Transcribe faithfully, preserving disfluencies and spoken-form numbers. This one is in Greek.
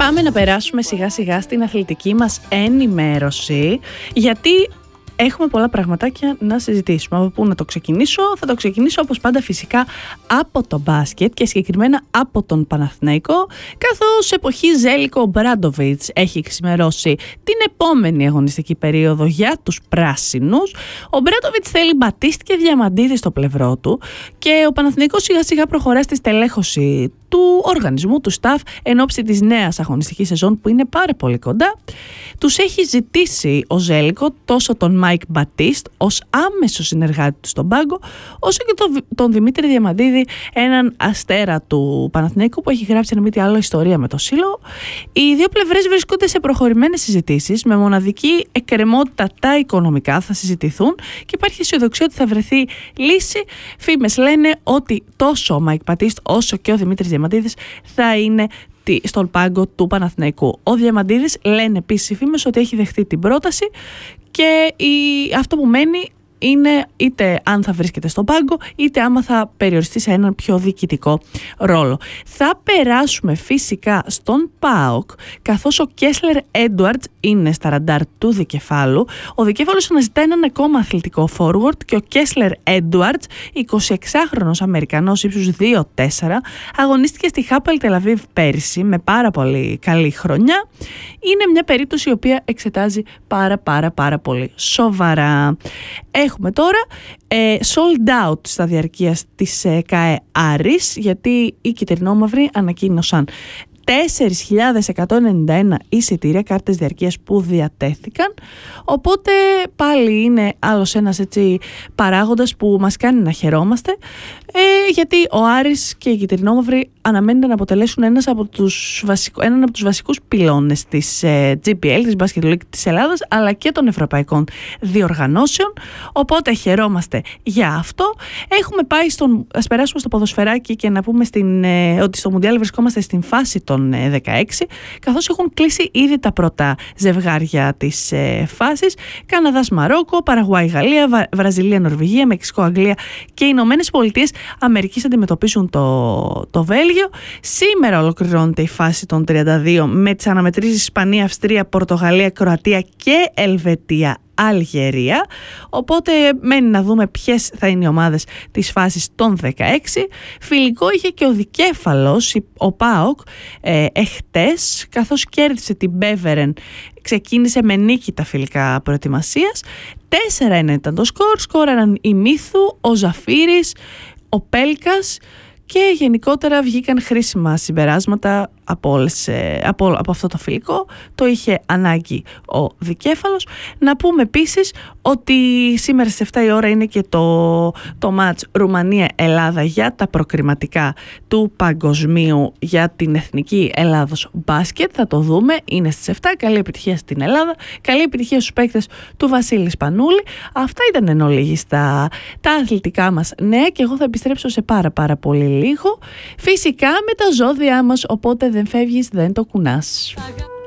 Πάμε να περάσουμε σιγά σιγά στην αθλητική μας ενημέρωση, γιατί έχουμε πολλά πραγματάκια να συζητήσουμε. Από πού να το ξεκινήσω? Θα το ξεκινήσω όπως πάντα φυσικά από το μπάσκετ και συγκεκριμένα από τον Παναθηναϊκό, καθώς εποχή Ζέλικο Ομπράντοβιτς έχει ξημερώσει την επόμενη αγωνιστική περίοδο για τους πράσινους. Ο Ομπράντοβιτς θέλει Μπατίστ και Διαμαντίδη στο πλευρό του και ο Παναθηναϊκός σιγά σιγά προχωρά στη στελέχωση του οργανισμού, του staff, εν ώψη της νέας αγωνιστικής σεζόν που είναι πάρα πολύ κοντά. Τους έχει ζητήσει ο Ζέλικο τόσο τον Μάικ Μπατίστ ως άμεσο συνεργάτη του στον πάγκο, όσο και τον, τον Δημήτρη Διαμαντίδη, έναν αστέρα του Παναθηναϊκού που έχει γράψει ένα μη τι άλλο ιστορία με το σύλλογο. Οι δύο πλευρές βρίσκονται σε προχωρημένες συζητήσεις, με μοναδική εκκρεμότητα τα οικονομικά θα συζητηθούν και υπάρχει αισιοδοξία ότι θα βρεθεί λύση. Φήμες λένε ότι τόσο ο Μάικ Μπατίστ όσο και ο Δημήτρης Διαμαντίδης θα είναι στον πάγκο του Παναθηναϊκού. Ο Διαμαντίδης, λένε επίσης οι φήμες, ότι έχει δεχτεί την πρόταση και η, αυτό που μένει είναι είτε αν θα βρίσκεται στον πάγκο, είτε άμα θα περιοριστεί σε έναν πιο διοικητικό ρόλο. Θα περάσουμε φυσικά στον ΠΑΟΚ, καθώς ο Κέσλερ Έντουαρτς είναι στα ραντάρ του δικεφάλου. Ο δικέφαλος αναζητά έναν ακόμα αθλητικό forward και ο Κέσλερ Έντουαρτς, εικοσιεξάχρονος Αμερικανός ύψους δύο τέσσερα, αγωνίστηκε στη Χάπελ Τελαβίβ πέρυσι με πάρα πολύ καλή χρονιά. Είναι μια περίπτωση η οποία εξετάζει πάρα πάρα πάρα πολύ σοβαρά. Έχουμε τώρα ε, sold out στα διαρκείας της ε, ΚΑΕ Άρης, γιατί οι κυτρινόμαυροι ανακοίνωσαν τέσσερις χιλιάδες εκατόν ενενήντα ένα εισιτήρια, κάρτες διαρκείας που διατέθηκαν, οπότε πάλι είναι άλλος ένας έτσι παράγοντας που μας κάνει να χαιρόμαστε, ε, γιατί ο Άρης και οι κυτρινόμαυροι αναμένεται να αποτελέσουν ένας από τους βασικ... έναν από τους βασικούς πυλώνες της ε, τζι πι ελ, της Basket League της Ελλάδας, αλλά και των ευρωπαϊκών διοργανώσεων, οπότε χαιρόμαστε για αυτό. Έχουμε πάει στον... Ας περάσουμε στο ποδοσφαιράκι και να πούμε στην, ε, ότι στο Μουντιάλ βρισκόμαστε στην φάση των ε, δεκαέξι, καθώς έχουν κλείσει ήδη τα πρώτα ζευγάρια της ε, φάσης. Καναδάς Μαρόκο, Παραγουάη Γαλλία, Βα... Βραζιλία Νορβηγία, Μεξικό Αγγλία και οι Ηνωμένες Πολιτείες Αμερικής αντιμετωπίζουν το, το Βέλγιο. Σήμερα ολοκληρώνεται η φάση των τριάντα δύο με τις αναμετρήσεις Ισπανία, Αυστρία, Πορτογαλία, Κροατία και Ελβετία, Αλγερία. Οπότε μένει να δούμε ποιες θα είναι οι ομάδες της φάσης των δεκαέξι. Φιλικό είχε και ο δικέφαλος, ο ΠΑΟΚ, ε, εχτες, καθώς κέρδισε την Μπέβερεν. Ξεκίνησε με νίκη τα φιλικά προετοιμασίας. τέσσερα ένα ήταν το σκορ. Σκόραραν η Μύθου, ο Ζαφύρης, ο Πέλκας και γενικότερα βγήκαν χρήσιμα συμπεράσματα από, όλες, από, από αυτό το φιλικό. Το είχε ανάγκη ο δικέφαλος. Να πούμε επίσης ότι σήμερα στις επτά η ώρα είναι και το, το μάτς Ρουμανία-Ελλάδα για τα προκριματικά του παγκοσμίου για την εθνική Ελλάδος μπάσκετ. Θα το δούμε, είναι στις επτά. Καλή επιτυχία στην Ελλάδα, καλή επιτυχία στους παίκτες του Βασίλη Σπανούλη. Αυτά ήταν εν ολίγης τα, τα αθλητικά μας νέα και εγώ θα επιστρέψω σε πάρα πάρα πολύ λίγο. Φυσικά με τα ζώδια μας, οπότε δεν φεύγεις, δεν το κουνάς.